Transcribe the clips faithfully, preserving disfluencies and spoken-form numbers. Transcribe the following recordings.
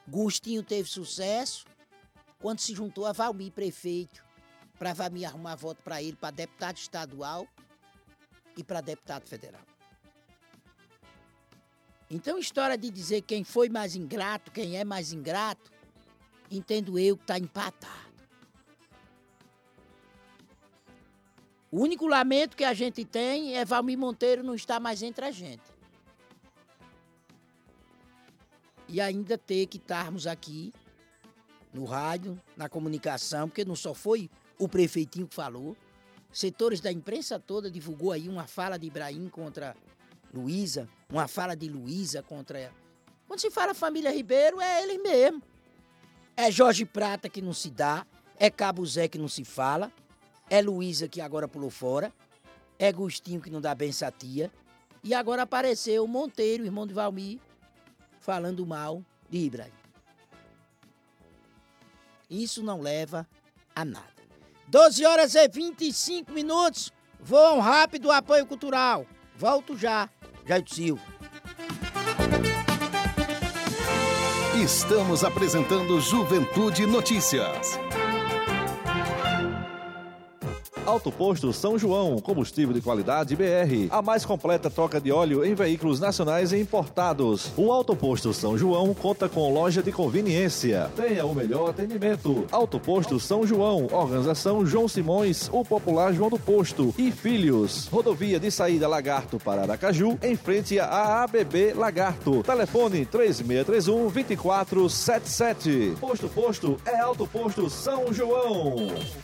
Gustinho teve sucesso quando se juntou a Valmir, prefeito, para Valmir arrumar voto para ele, para deputado estadual e para deputado federal. Então, história de dizer quem foi mais ingrato, quem é mais ingrato, entendo eu que está empatado. O único lamento que a gente tem é Valmir Monteiro não estar mais entre a gente. E ainda ter que estarmos aqui no rádio, na comunicação, porque não só foi o prefeitinho que falou, setores da imprensa toda divulgou aí uma fala de Ibrahim contra Luísa, uma fala de Luísa contra... Quando se fala família Ribeiro, é ele mesmo. É Jorge Prata que não se dá, é Cabo Zé que não se fala, é Luísa que agora pulou fora, é Gustinho que não dá benção à tia, e agora apareceu o Monteiro, irmão de Valmir, falando mal de Ibrahim. Isso não leva a nada. doze horas e vinte e cinco minutos, voam rápido, apoio cultural. Volto já, Jair Silva. Estamos apresentando Juventude Notícias. Auto Posto São João, combustível de qualidade B R. A mais completa troca de óleo em veículos nacionais e importados. O Auto Posto São João conta com loja de conveniência. Tenha o melhor atendimento. Auto Posto São João, organização João Simões, o popular João do Posto e Filhos. Rodovia de saída Lagarto para Aracaju, em frente à A B B Lagarto. Telefone três seis três um, dois quatro sete sete. Posto Posto é Auto Posto São João.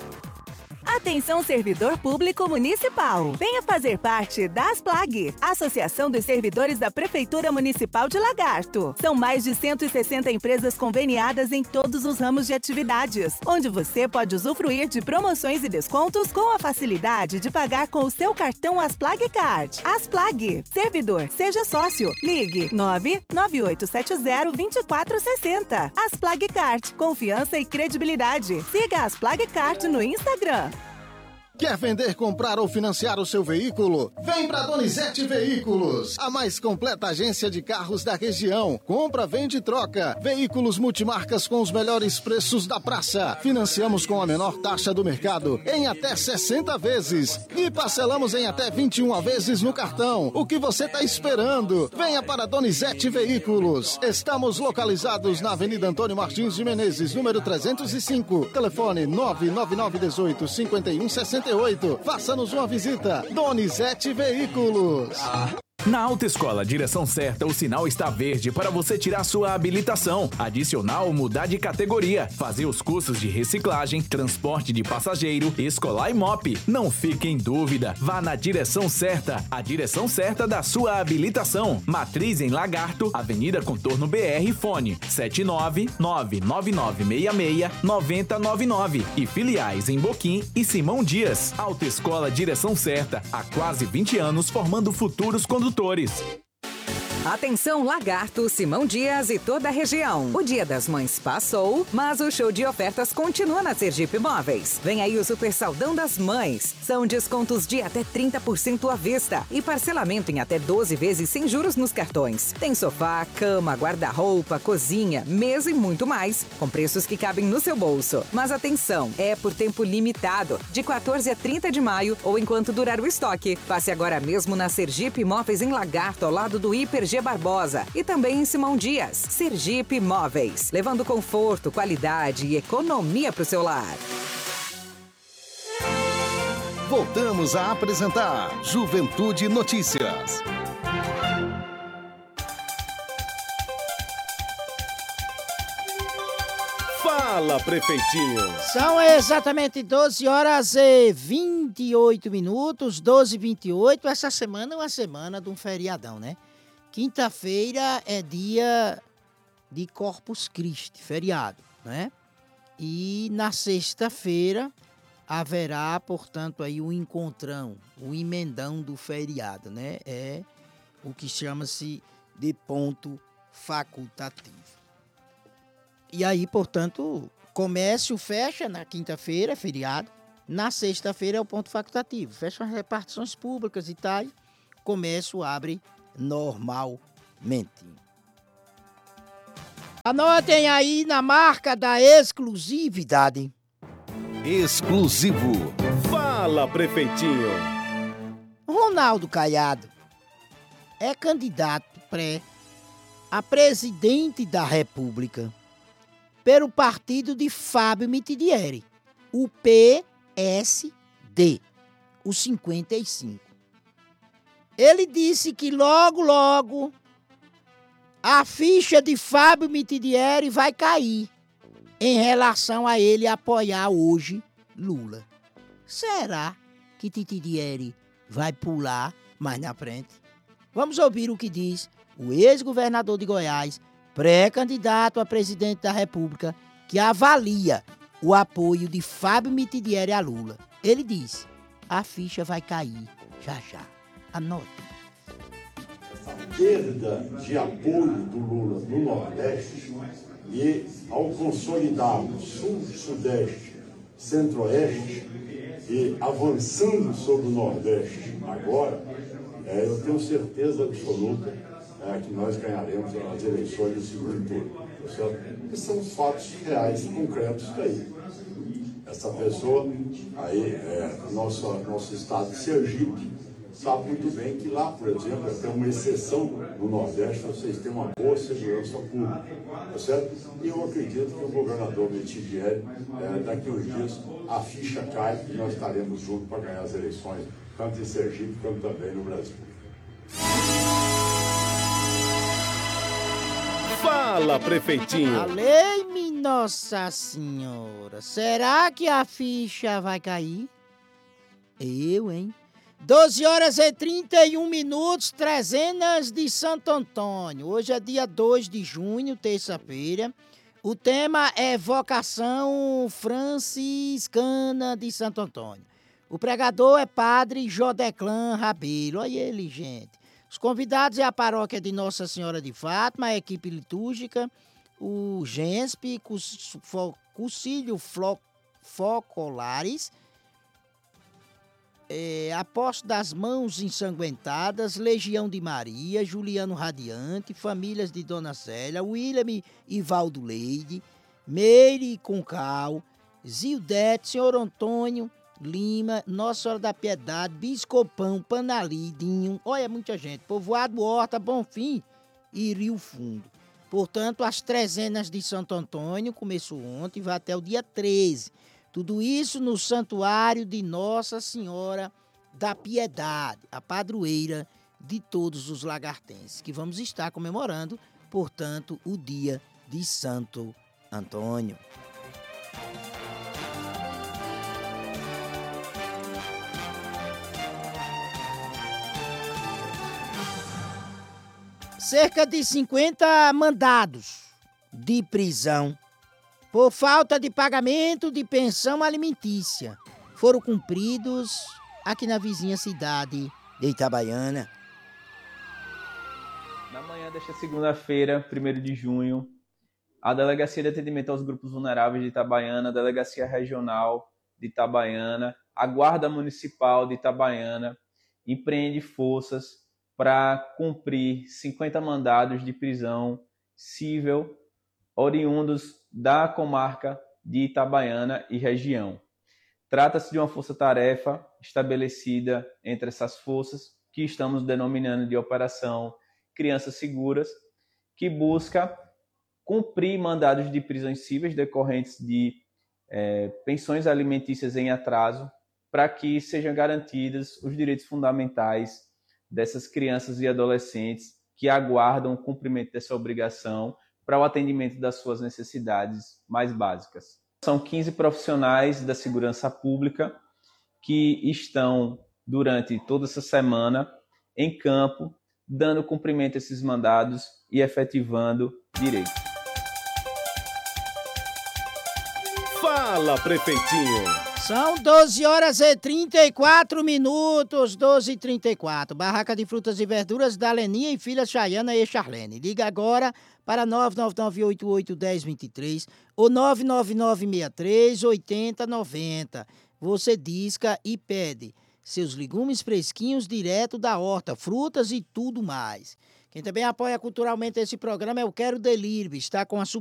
Atenção, servidor público municipal. Venha fazer parte da ASPLAG, Associação dos Servidores da Prefeitura Municipal de Lagarto. São mais de cento e sessenta empresas conveniadas em todos os ramos de atividades, onde você pode usufruir de promoções e descontos com a facilidade de pagar com o seu cartão ASPLAG Card. ASPLAG. Servidor, seja sócio. Ligue nove nove oito sete zero, dois quatro seis zero. ASPLAG Card. Confiança e credibilidade. Siga a ASPLAG Card no Instagram. Quer vender, comprar ou financiar o seu veículo? Vem para Donizete Veículos, a mais completa agência de carros da região. Compra, vende e troca. Veículos multimarcas com os melhores preços da praça. Financiamos com a menor taxa do mercado em até sessenta vezes. E parcelamos em até vinte e uma vezes no cartão. O que você está esperando? Venha para Donizete Veículos. Estamos localizados na Avenida Antônio Martins de Menezes, número trezentos e cinco. Telefone nove nove nove um oito, cinco um seis oito. Faça-nos uma visita. Donizete Veículos. Na Autoescola Direção Certa, o sinal está verde para você tirar sua habilitação, adicionar ou mudar de categoria, fazer os cursos de reciclagem, transporte de passageiro, escolar e mop. Não fique em dúvida, vá na Direção Certa, a direção certa da sua habilitação. Matriz em Lagarto, Avenida Contorno B R, fone sete nove nove nove nove seis seis nove zero nove nove e filiais em Boquim e Simão Dias. Autoescola Direção Certa, há quase vinte anos formando futuros condutores. Atenção Lagarto, Simão Dias e toda a região. O Dia das Mães passou, mas o show de ofertas continua na Sergipe Móveis. Vem aí o Super Saldão das Mães. São descontos de até trinta por cento à vista e parcelamento em até doze vezes sem juros nos cartões. Tem sofá, cama, guarda-roupa, cozinha, mesa e muito mais, com preços que cabem no seu bolso. Mas atenção, é por tempo limitado, de quatorze a trinta de maio ou enquanto durar o estoque. Passe agora mesmo na Sergipe Móveis em Lagarto, ao lado do Hiper G Barbosa e também em Simão Dias. Sergipe Móveis, levando conforto, qualidade e economia para o seu lar. Voltamos a apresentar Juventude Notícias. Fala, prefeitinho. São exatamente doze horas e vinte e oito minutos, doze e vinte e oito. Essa semana é uma semana de um feriadão, né? Quinta-feira é dia de Corpus Christi, feriado, né? E na sexta-feira haverá, portanto, aí um encontrão, um emendão do feriado, né? É o que chama-se de ponto facultativo. E aí, portanto, comércio fecha na quinta-feira, feriado. Na sexta-feira é o ponto facultativo. Fecham as repartições públicas e tal. Comércio abre normalmente. Anotem aí na marca da exclusividade. Exclusivo. Fala, prefeitinho. Ronaldo Caiado é candidato pré a presidente da República pelo partido de Fábio Mitidieri, o P S D, o cinquenta e cinco. Ele disse que logo, logo, a ficha de Fábio Mitidieri vai cair em relação a ele apoiar hoje Lula. Será que Mitidieri vai pular mais na frente? Vamos ouvir o que diz o ex-governador de Goiás, pré-candidato a presidente da República, que avalia o apoio de Fábio Mitidieri a Lula. Ele diz: a ficha vai cair já já. Anote. Essa perda de apoio do Lula no Nordeste e ao consolidá-lo Sul, Sudeste, Centro-Oeste e avançando sobre o Nordeste agora, é, eu tenho certeza absoluta é, que nós ganharemos as eleições do segundo turno. Tá certo? Esses são os fatos reais, concretos daí. Essa pessoa aí, é, nosso, nosso estado de Sergipe, sabe muito bem que lá, por exemplo, é uma exceção no Nordeste, vocês têm uma boa segurança pública, tá certo? E eu acredito que o governador Mitidieri, é, daqui a uns dias, a ficha cai e nós estaremos juntos para ganhar as eleições, tanto em Sergipe como também no Brasil. Fala, prefeitinho. Falei-me, Nossa Senhora. Será que a ficha vai cair? Eu, hein? doze horas e trinta e um minutos, trezenas de Santo Antônio. Hoje é dia dois de junho, terça-feira. O tema é vocação franciscana de Santo Antônio. O pregador é padre Jodeclan Rabelo. Olha ele, gente. Os convidados é a paróquia de Nossa Senhora de Fátima, a equipe litúrgica, o GENSP, Cursilho Focolares, é, Apóstolo das Mãos Ensanguentadas, Legião de Maria, Juliano Radiante, Famílias de Dona Célia, William e Valdo Leide, Meire Concal, Zildete, Senhor Antônio Lima, Nossa Senhora da Piedade, Biscopão, Panali, Dinho, olha, muita gente, Povoado Horta, Bonfim e Rio Fundo. Portanto, as trezenas de Santo Antônio começou ontem e vai até o dia treze. Tudo isso no Santuário de Nossa Senhora da Piedade, a padroeira de todos os lagartenses, que vamos estar comemorando, portanto, o dia de Santo Antônio. Cerca de cinquenta mandados de prisão por falta de pagamento de pensão alimentícia foram cumpridos aqui na vizinha cidade de Itabaiana. Na manhã desta segunda-feira, primeiro de junho, a Delegacia de Atendimento aos Grupos Vulneráveis de Itabaiana, a Delegacia Regional de Itabaiana, a Guarda Municipal de Itabaiana empreende forças para cumprir cinquenta mandados de prisão civil oriundos da comarca de Itabaiana e região. Trata-se de uma força-tarefa estabelecida entre essas forças, que estamos denominando de Operação Crianças Seguras, que busca cumprir mandados de prisões cíveis decorrentes de é, pensões alimentícias em atraso, para que sejam garantidos os direitos fundamentais dessas crianças e adolescentes que aguardam o cumprimento dessa obrigação para o atendimento das suas necessidades mais básicas. São quinze profissionais da segurança pública que estão, durante toda essa semana, em campo, dando cumprimento a esses mandados e efetivando direitos. Fala, prefeitinho. São doze horas e trinta e quatro minutos, doze e trinta e quatro. Barraca de Frutas e Verduras da Leninha e Filhas Chayana e Charlene. Liga agora para nove nove nove oito oito um zero dois três ou nove nove nove seis três oito zero nove zero. Você disca e pede seus legumes fresquinhos direto da horta, frutas e tudo mais. Quem também apoia culturalmente esse programa é o Quero Delivery. Está com a